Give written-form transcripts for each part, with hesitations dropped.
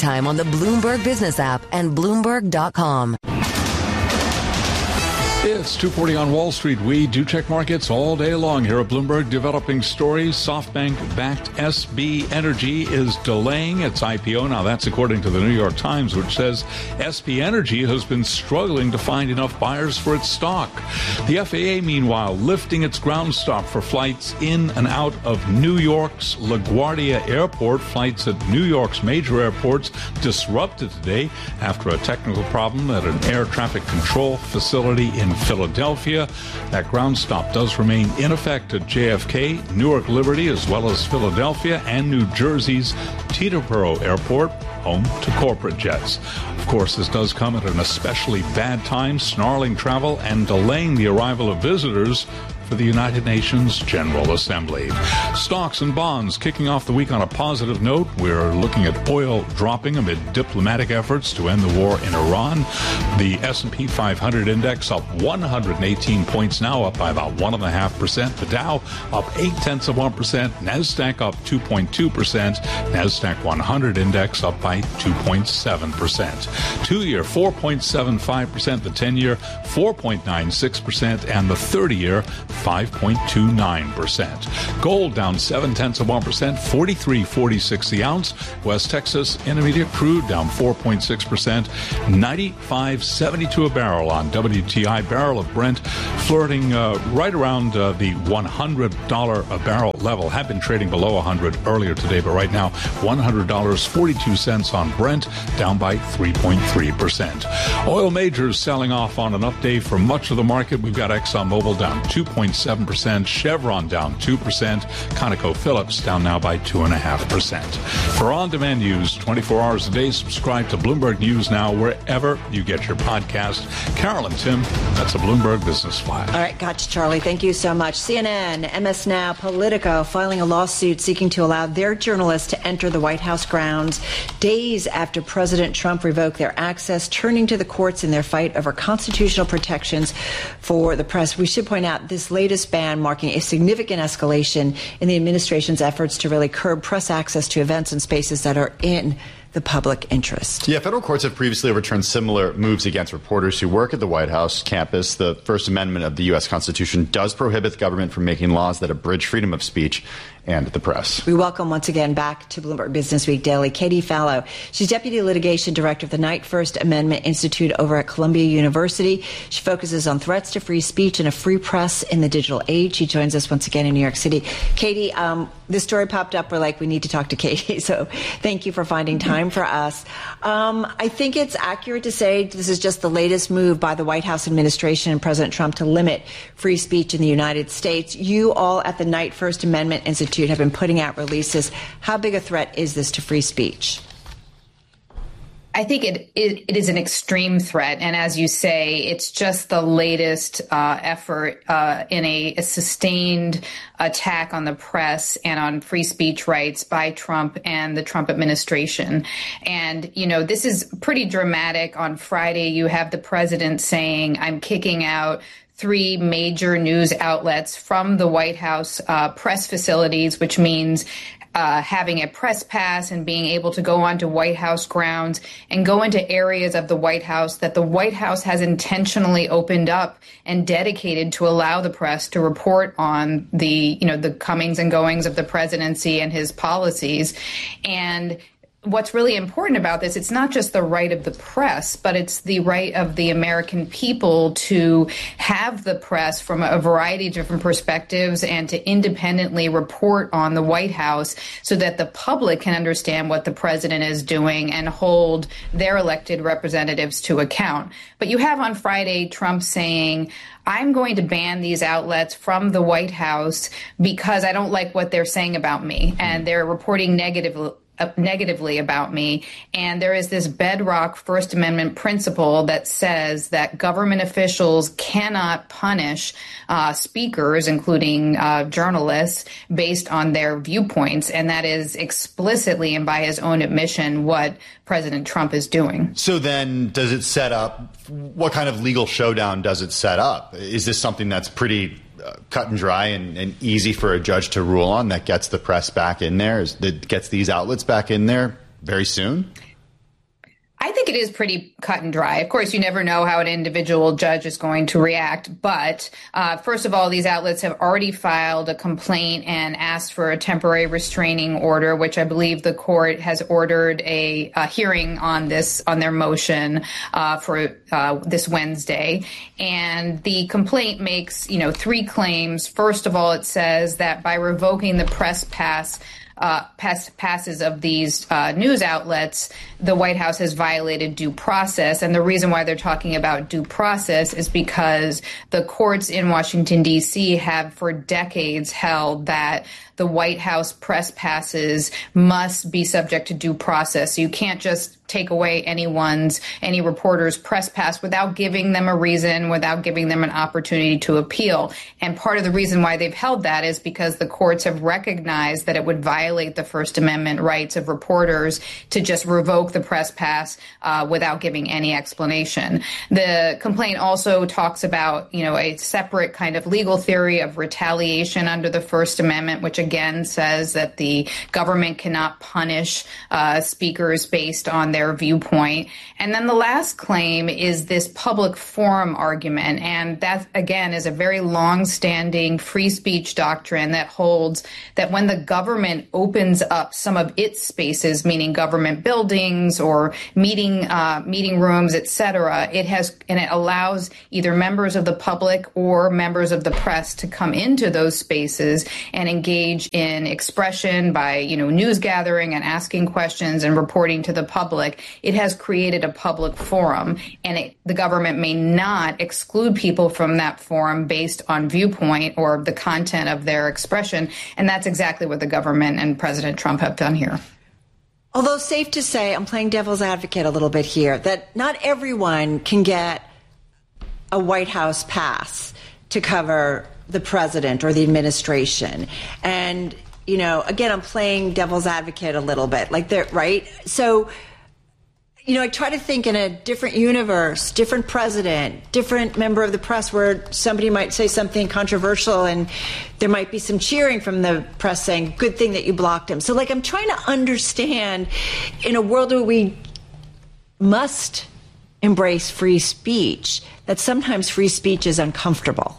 anytime on the Bloomberg Business app and Bloomberg.com. It's 2:40 on Wall Street. We do check markets all day long here at Bloomberg. Developing stories. SoftBank-backed SB Energy is delaying its IPO. Now, that's according to the New York Times, which says SB Energy has been struggling to find enough buyers for its stock. The FAA, meanwhile, lifting its ground stop for flights in and out of New York's LaGuardia Airport. Flights at New York's major airports disrupted today after a technical problem at an air traffic control facility in Philadelphia. That ground stop does remain in effect at JFK, Newark Liberty, as well as Philadelphia and New Jersey's Teterboro Airport, home to corporate jets. Of course, this does come at an especially bad time, snarling travel and delaying the arrival of visitors for the United Nations General Assembly. Stocks and bonds kicking off the week on a positive note. We're looking at oil dropping amid diplomatic efforts to end the war in Iran. The S&P 500 index up 118 points now, up by about 1.5%. The Dow up 0.8%. NASDAQ up 2.2%. NASDAQ 100 index up by 2.7%. 2-year 4.75%. The 10-year 4.96%. And the 30-year 5.29%. Gold down 0.7%, 43.46 the ounce. West Texas Intermediate crude down 4.6%, 95.72 a barrel on WTI. Barrel of Brent flirting right around the $100 a barrel level. Had been trading below 100 earlier today, but right now $100.42 on Brent, down by 3.3%. Oil majors selling off on an up day for much of the market. We've got ExxonMobil down 2.7%, Chevron down 2%, ConocoPhillips down now by 2.5%. For on-demand news 24 hours a day, subscribe to Bloomberg News Now wherever you get your podcast. Carol and Tim, that's a Bloomberg Business Flash. All right, gotcha, Charlie. Thank you so much. CNN, MS Now, Politico filing a lawsuit seeking to allow their journalists to enter the White House grounds days after President Trump revoked their access, turning to the courts in their fight over constitutional protections for the press. We should point out this latest ban marking a significant escalation in the administration's efforts to really curb press access to events and spaces that are in the public interest. Yeah, federal courts have previously overturned similar moves against reporters who work at the White House campus. The First Amendment of the U.S. Constitution does prohibit the government from making laws that abridge freedom of speech and the press. We welcome once again back to Bloomberg Business Week Daily Katie Fallow. She's Deputy Litigation Director of the Knight First Amendment Institute over at Columbia University. She focuses on threats to free speech and a free press in the digital age. She joins us once again in New York City. Katie, this story popped up. We're like, we need to talk to Katie. So thank you for finding time for us. I think it's accurate to say this is just the latest move by the White House administration and President Trump to limit free speech in the United States. You all at the Knight First Amendment Institute have been putting out releases. How big a threat is this to free speech? I think it is an extreme threat. And as you say, it's just the latest effort in a sustained attack on the press and on free speech rights by Trump and the Trump administration. And, you know, this is pretty dramatic. On Friday, you have the president saying, I'm kicking out 3 major news outlets from the White House press facilities, which means having a press pass and being able to go onto White House grounds and go into areas of the White House that the White House has intentionally opened up and dedicated to allow the press to report on the, you know, the comings and goings of the presidency and his policies. And what's really important about this, it's not just the right of the press, but it's the right of the American people to have the press from a variety of different perspectives and to independently report on the White House so that the public can understand what the president is doing and hold their elected representatives to account. But you have on Friday Trump saying, I'm going to ban these outlets from the White House because I don't like what they're saying about me, and they're reporting negatively about me. And there is this bedrock First Amendment principle that says that government officials cannot punish speakers, including journalists, based on their viewpoints. And that is explicitly and by his own admission what President Trump is doing. So then does it set up, what kind of legal showdown does it set up? Is this something that's pretty cut and dry and easy for a judge to rule on, that gets the press back in there, that gets these outlets back in there very soon? think it is pretty cut and dry. Of course, you never know how an individual judge is going to react. But first of all, these outlets have already filed a complaint and asked for a temporary restraining order, which I believe the court has ordered a hearing on their motion for this Wednesday. And the complaint makes, 3 claims. First of all, it says that by revoking the press passes of these news outlets, the White House has violated due process. And the reason why they're talking about due process is because the courts in Washington, D.C. have for decades held that the White House press passes must be subject to due process. So you can't just take away any reporter's press pass without giving them a reason, without giving them an opportunity to appeal. And part of the reason why they've held that is because the courts have recognized that it would violate the First Amendment rights of reporters to just revoke the press pass without giving any explanation. The complaint also talks about, a separate kind of legal theory of retaliation under the First Amendment, which again says that the government cannot punish speakers based on their viewpoint. And then the last claim is this public forum argument. And that, again, is a very long-standing free speech doctrine that holds that when the government opens up some of its spaces, meaning government buildings or meeting rooms, et cetera, it allows either members of the public or members of the press to come into those spaces and engage in expression by, news gathering and asking questions and reporting to the public. It has created a public forum, and the government may not exclude people from that forum based on viewpoint or the content of their expression. And that's exactly what the government and President Trump have done here. Although safe to say, I'm playing devil's advocate a little bit here, that not everyone can get a White House pass to cover the president or the administration. And, again, I'm playing devil's advocate a little bit, right? So, I try to think in a different universe, different president, different member of the press, where somebody might say something controversial and there might be some cheering from the press saying, good thing that you blocked him. So, I'm trying to understand, in a world where we must embrace free speech, that sometimes free speech is uncomfortable.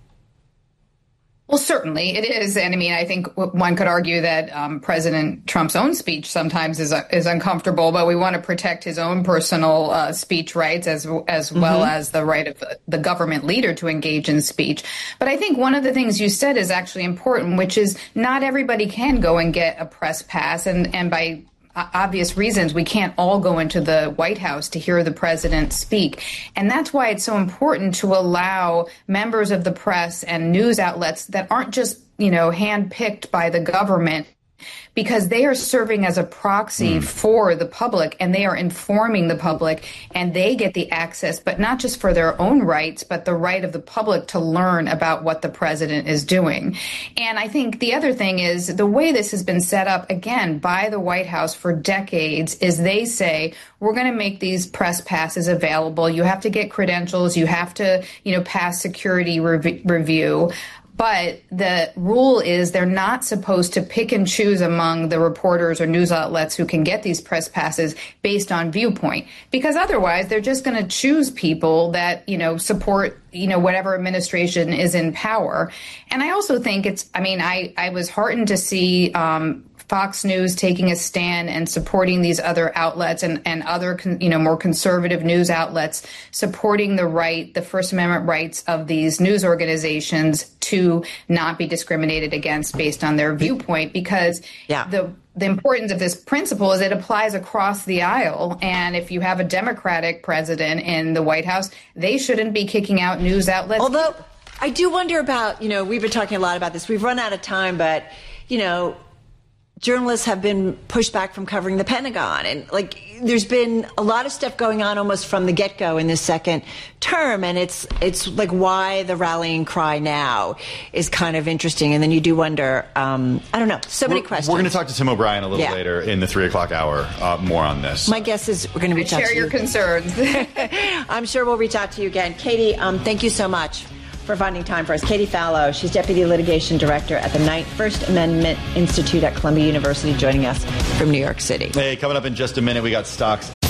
Well, certainly it is. And I think one could argue that President Trump's own speech sometimes is uncomfortable, but we want to protect his own personal speech rights as well as the right of the government leader to engage in speech. But I think one of the things you said is actually important, which is not everybody can go and get a press pass. And by obvious reasons, we can't all go into the White House to hear the president speak. And that's why it's so important to allow members of the press and news outlets that aren't just, handpicked by the government, because they are serving as a proxy for the public, and they are informing the public, and they get the access, but not just for their own rights, but the right of the public to learn about what the president is doing. And I think the other thing is the way this has been set up, again, by the White House for decades, is they say, we're going to make these press passes available. You have to get credentials. You have to, pass security review. But the rule is they're not supposed to pick and choose among the reporters or news outlets who can get these press passes based on viewpoint, because otherwise they're just going to choose people that, support, whatever administration is in power. And I also think I was heartened to see Fox News taking a stand and supporting these other outlets and other, more conservative news outlets supporting the First Amendment rights of these news organizations to not be discriminated against based on their viewpoint, because the importance of this principle is it applies across the aisle. And if you have a Democratic president in the White House, they shouldn't be kicking out news outlets. Although I do wonder about, we've been talking a lot about this. We've run out of time, but, journalists have been pushed back from covering the Pentagon. And there's been a lot of stuff going on almost from the get-go in this second term. And it's like why the rallying cry now is kind of interesting. And then you do wonder, I don't know, many questions. We're going to talk to Tim O'Brien a little later in the 3 o'clock hour, more on this. My guess is we're going to reach out to you. Share your concerns. I'm sure we'll reach out to you again. Katie, thank you so much for finding time for us. Katie Fallow, she's Deputy Litigation Director at the Knight First Amendment Institute at Columbia University, joining us from New York City. Hey, coming up in just a minute, we got stocks.